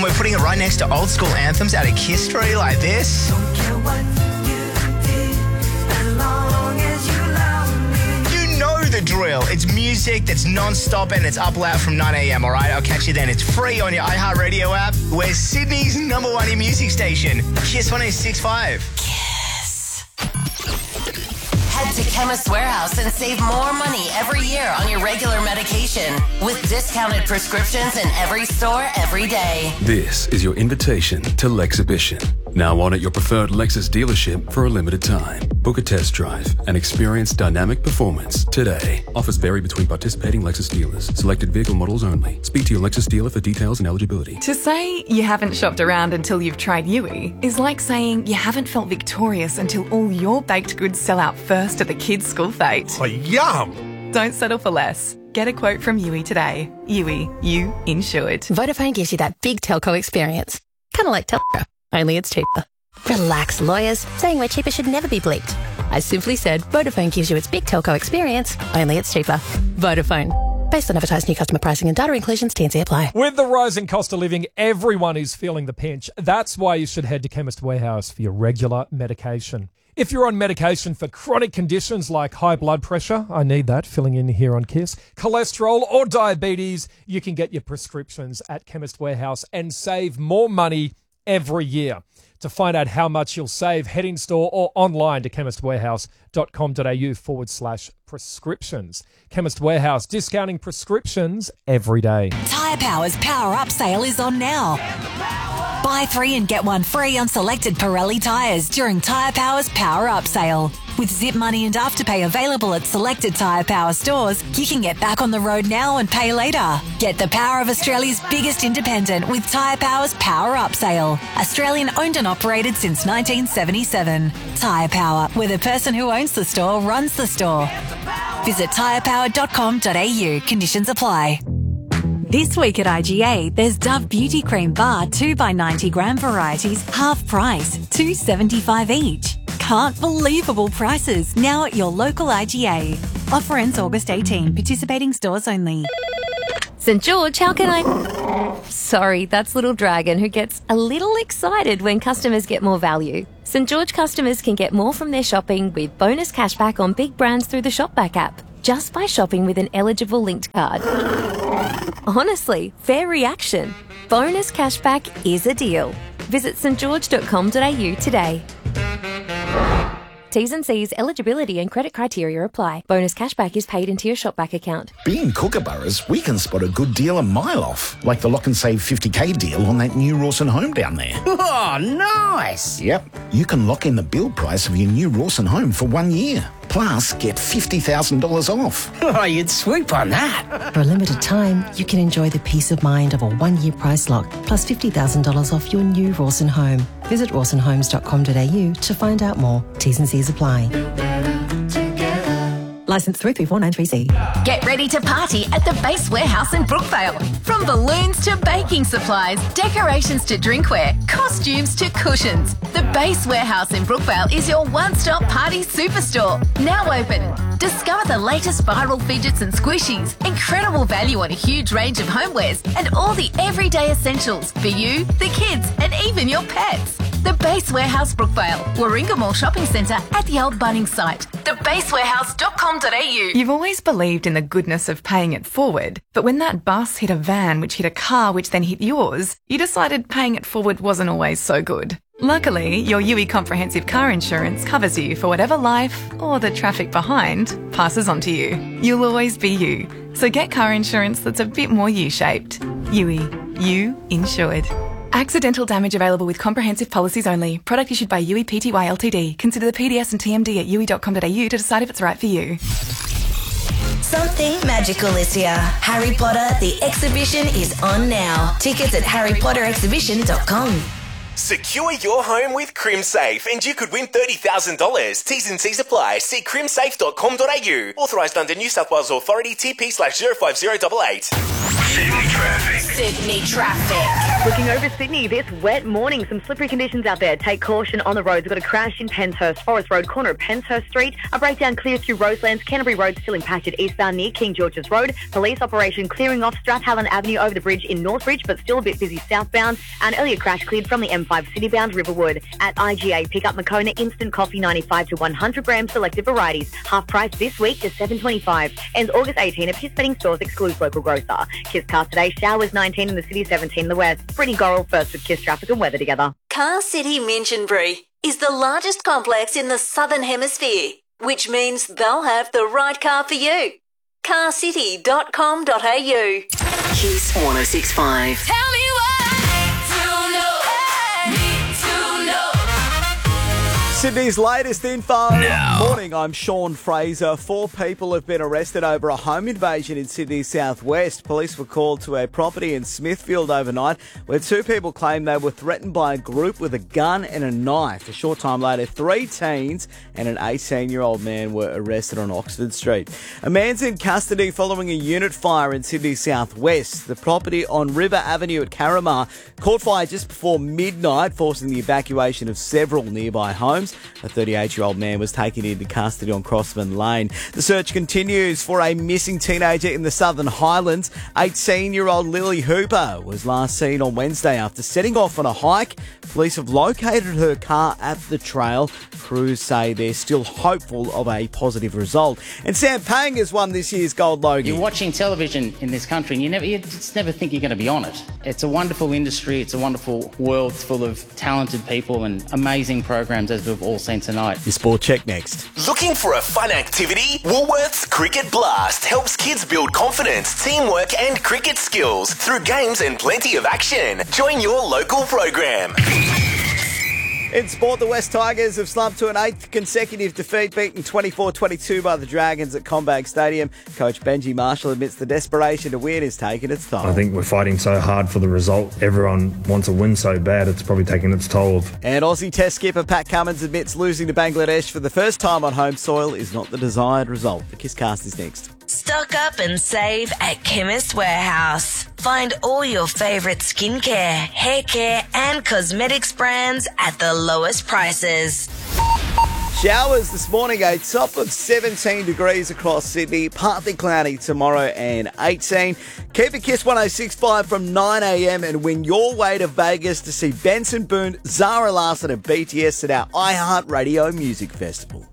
We're putting it right next to old school anthems out of Kiss Street like this. Don't care what you did, as long as you love me. You know the drill. It's music that's non-stop and it's up loud from 9 a.m, all right? I'll catch you then. It's free on your iHeartRadio app. We're Sydney's number one music station. Kiss 106.5. Head to Chemist Warehouse and save more money every year on your regular medication with discounted prescriptions in every store every day. This is your invitation to Lexhibition. Now on at your preferred Lexus dealership for a limited time. Book a test drive and experience dynamic performance today. Offers vary between participating Lexus dealers. Selected vehicle models only. Speak to your Lexus dealer for details and eligibility. To say you haven't shopped around until you've tried Yui is like saying you haven't felt victorious until all your baked goods sell out first at the kids' school fete. Oh, yum! Don't settle for less. Get a quote from Yui today. Yui, you insured. Vodafone gives you that big telco experience. Kind of like Telco, only it's cheaper. Relax, lawyers. Saying we're cheaper should never be bleeped. I simply said Vodafone gives you its big telco experience, only it's cheaper. Vodafone. Based on advertised new customer pricing and data inclusions, T&C apply. With the rising cost of living, everyone is feeling the pinch. That's why you should head to Chemist Warehouse for your regular medication. If you're on medication for chronic conditions like high blood pressure, I need that, filling in here on KISS, cholesterol or diabetes, you can get your prescriptions at Chemist Warehouse and save more money every year. To find out how much you'll save, head in store or online to chemistwarehouse.com.au/prescriptions. Chemist Warehouse, discounting prescriptions every day. Tyre Power's Power Up sale is on now. Buy 3 and get 1 free on selected Pirelli tyres during Tyre Power's Power Up sale. With Zip Money and Afterpay available at selected Tyre Power stores, you can get back on the road now and pay later. Get the power of Australia's biggest independent with Tyre Power's Power Up sale. Australian owned and operated since 1977. Tyre Power, where the person who owns the store runs the store. Visit tyrepower.com.au. Conditions apply. This week at IGA, there's Dove Beauty Cream Bar 2x90 gram varieties, half price, $2.75 each. Can't believable prices now at your local IGA. Offer ends August 18. Participating stores only. St. George, how can I... Sorry, that's Little Dragon who gets a little excited when customers get more value. St. George customers can get more from their shopping with bonus cashback on big brands through the Shopback app, just by shopping with an eligible linked card. Honestly, fair reaction. Bonus cashback is a deal. Visit stgeorge.com.au today. T's and C's, eligibility and credit criteria apply. Bonus cashback is paid into your Shopback account. Being Kookaburras, we can spot a good deal a mile off, like the lock and save 50k deal on that new Rawson home down there. Oh, nice! Yep, you can lock in the build price of your new Rawson home for 1 year. Plus, get $50,000 off. Oh, you'd swoop on that. For a limited time, you can enjoy the peace of mind of a 1-year price lock, plus $50,000 off your new Rawson home. Visit rawsonhomes.com.au to find out more. T's and C's apply. Licence 33493C. Get ready to party at the Base Warehouse in Brookvale. From balloons to baking supplies, decorations to drinkware, costumes to cushions. The Base Warehouse in Brookvale is your one-stop party superstore. Now open. Discover the latest viral fidgets and squishies, incredible value on a huge range of homewares, and all the everyday essentials for you, the kids, and even your pets. The Base Warehouse Brookvale, Warringah Mall Shopping Centre at the old Bunnings site. Thebasewarehouse.com.au. You've always believed in the goodness of paying it forward, but when that bus hit a van which hit a car which then hit yours, you decided paying it forward wasn't always so good. Luckily, your Yui Comprehensive Car Insurance covers you for whatever life, or the traffic behind, passes on to you. You'll always be you. So get car insurance that's a bit more U-shaped. Yui. You insured. Accidental damage available with comprehensive policies only. Product issued by Yui Pty Ltd. Consider the PDS and TMD at yui.com.au to decide if it's right for you. Something magical is here. Harry Potter, the exhibition is on now. Tickets at harrypotterexhibition.com. Secure your home with CrimSafe and you could win $30,000. T's and C's apply. See crimsafe.com.au. Authorised under New South Wales Authority TP/05088. Sydney traffic. Looking over Sydney this wet morning, some slippery conditions out there. Take caution on the roads. We've got a crash in Penshurst, Forest Road, corner of Penshurst Street. A breakdown clear through Roselands. Canterbury Road still impacted eastbound near King George's Road. Police operation clearing off Strathallan Avenue over the bridge in Northbridge, but still a bit busy southbound. An earlier crash cleared from the M5 citybound Riverwood. At IGA, pick up Moccona instant coffee 95 to 100 grams selected varieties. Half price this week to $7.25. Ends August 18 at participating stores, excludes local grocer. Kiss Car today, showers 19 in the city, 17 in the west. Brittany Gorrell first with Kiss traffic and weather together. Car City Minchinbury is the largest complex in the Southern Hemisphere, which means they'll have the right car for you. carcity.com.au. Kiss 106.5. Tell me Sydney's latest info. Morning, I'm Sean Fraser. 4 people have been arrested over a home invasion in Sydney's southwest. Police were called to a property in Smithfield overnight where 2 people claimed they were threatened by a group with a gun and a knife. A short time later, 3 teens and an 18-year-old man were arrested on Oxford Street. A man's in custody following a unit fire in Sydney's southwest. The property on River Avenue at Carramar caught fire just before midnight, forcing the evacuation of several nearby homes. A 38-year-old man was taken into custody on Crossman Lane. The search continues for a missing teenager in the Southern Highlands. 18-year-old Lily Hooper was last seen on Wednesday after setting off on a hike. Police have located her car at the trail. Crews say they're still hopeful of a positive result. And Sam Pang has won this year's Gold Logie. You're watching television in this country and you just never think you're going to be on it. It's a wonderful industry. It's a wonderful world full of talented people and amazing programs, as we've all seen tonight. Your sport check next. Looking for a fun activity? Woolworths Cricket Blast helps kids build confidence, teamwork and cricket skills through games and plenty of action. Join your local program. In sport, the West Tigers have slumped to an 8th consecutive defeat, beaten 24-22 by the Dragons at CommBank Stadium. Coach Benji Marshall admits the desperation to win is taking its toll. I think we're fighting so hard for the result. Everyone wants a win so bad, it's probably taking its toll. And Aussie Test skipper Pat Cummins admits losing to Bangladesh for the first time on home soil is not the desired result. The Kisscast is next. Stock up and save at Chemist Warehouse. Find all your favourite skincare, hair care and cosmetics brands at the lowest prices. Showers this morning, a top of 17 degrees across Sydney, partly cloudy tomorrow and 18. Keep it Kiss 106.5 from 9am and win your way to Vegas to see Benson Boone, Zara Larsson and BTS at our iHeartRadio Music Festival.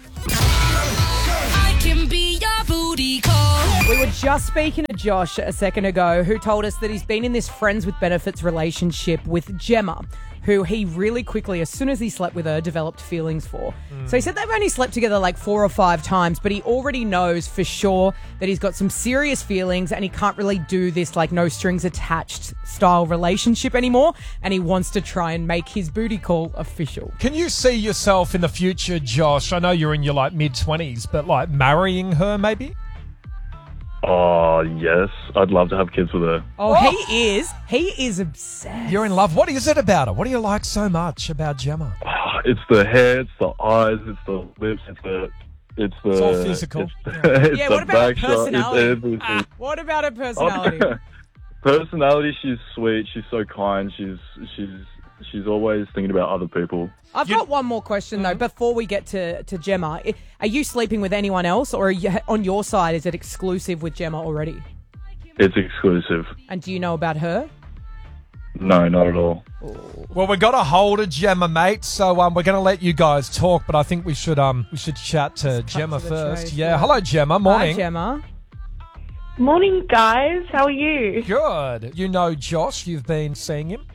I can be your booty call. We were just speaking to Josh a second ago, who told us that he's been in this friends with benefits relationship with Gemma, who he really quickly, as soon as he slept with her, developed feelings for. So he said they've only slept together like 4 or 5 times, but he already knows for sure that he's got some serious feelings and he can't really do this like no strings attached style relationship anymore, and he wants to try and make his booty call official. Can you see yourself in the future, Josh? I know you're in your like mid-20s, but like marrying her maybe? Oh, yes. I'd love to have kids with her. Oh, he is obsessed. You're in love. What is it about her? What do you like so much about Gemma? It's the hair, it's the eyes, it's the lips, it's all physical. It's Yeah, the what about her back shot, it's personality? everything. What about her personality? Personality, she's sweet, she's so kind, she's always thinking about other people. I've got one more question, though, before we get to Gemma. Are you sleeping with anyone else, or are you, on your side, is it exclusive with Gemma already? It's exclusive. And do you know about her? No, not at all. Well, we got a hold of Gemma, mate. So we're going to let you guys talk, but I think we should chat to Gemma first. Yeah, hello, Gemma. Morning. Hi, Gemma. Morning, guys. How are you? Good. You know Josh. You've been seeing him.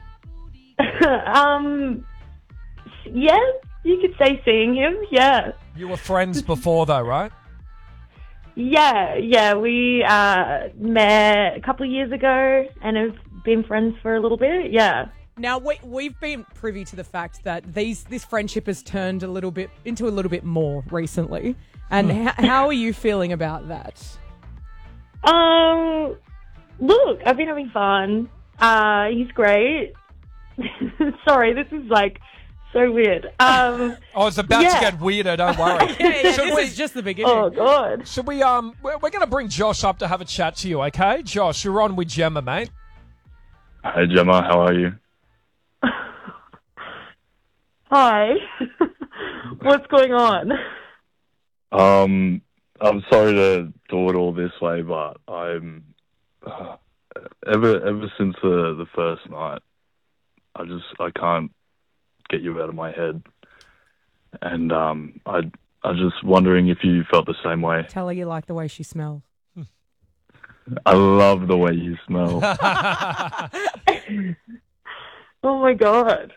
Yeah, you could say seeing him. Yeah. You were friends before, though, right? Yeah. We met a couple of years ago and have been friends for a little bit. Yeah. Now we've been privy to the fact that this friendship has turned into a little bit more recently. And how are you feeling about that? Look, I've been having fun. He's great. Sorry, this is like so weird. It's about to get weirder, don't worry. This is just the beginning. Oh, God. Should we, we're going to bring Josh up to have a chat to you, okay? Josh, you're on with Gemma, mate. Hey, Gemma, how are you? Hi. What's going on? I'm sorry to do it all this way, but I'm ever since the first night, I can't get you out of my head, and I was just wondering if you felt the same way. Tell her you like the way she smells. I love the way you smell. Oh my God.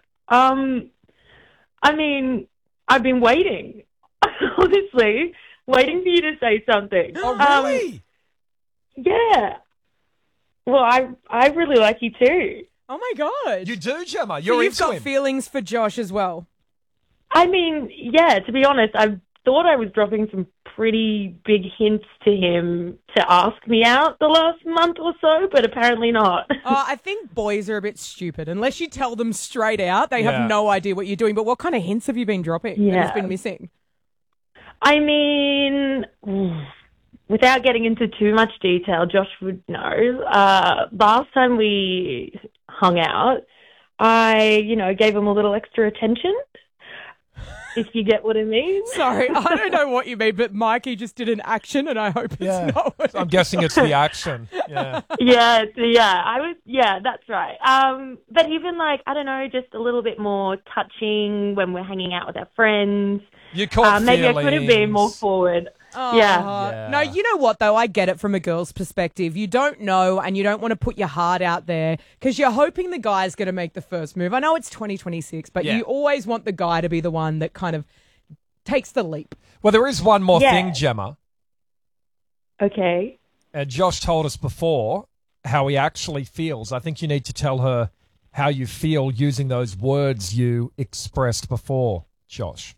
I mean, I've been waiting, honestly, waiting for you to say something. Oh, really? Yeah. Well, I really like you too. Oh my God. You do, Gemma. So You're you've into got him. feelings for Josh as well. I mean, yeah, to be honest, I thought I was dropping some pretty big hints to him to ask me out the last month or so, but apparently not. I think boys are a bit stupid. Unless you tell them straight out, they Yeah. have no idea what you're doing. But what kind of hints have you been dropping that Yeah. has been missing? I mean, without getting into too much detail, Josh would know. Last time we hung out, I, gave him a little extra attention, if you get what I mean. Sorry, I don't know what you mean, but Mikey just did an action, and I hope it's not what I'm guessing it's the action. Yeah. Yeah, that's right. But even I don't know, just a little bit more touching when we're hanging out with our friends. You caught maybe I could have been more forward. Yeah. No, you know what, though? I get it from a girl's perspective. You don't know, and you don't want to put your heart out there because you're hoping the guy's going to make the first move. I know it's 2026, but Yeah. you always want the guy to be the one that kind of takes the leap. Well, there is one more Yeah. thing, Gemma. Okay. And Josh told us before how he actually feels. I think you need to tell her how you feel using those words you expressed before, Josh.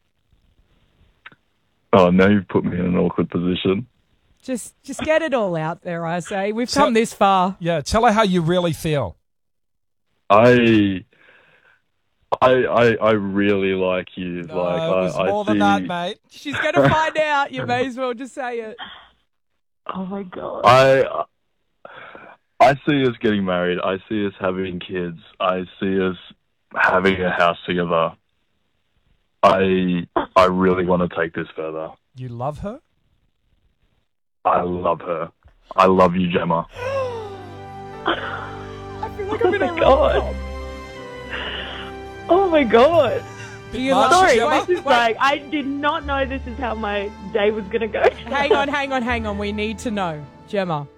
Oh, now you've put me in an awkward position. Just get it all out there, I say. We've come this far. Yeah, tell her how you really feel. I really like you. No, it was more than see, that, mate. She's going to find out. You may as well just say it. Oh, my God. I see us getting married. I see us having kids. I see us having a house together. I really want to take this further. You love her? I love her. I love you, Gemma. I feel like I'm in a God. Oh, my God. Sorry, I did not know this is how my day was going to go. Hang on. We need to know. Gemma,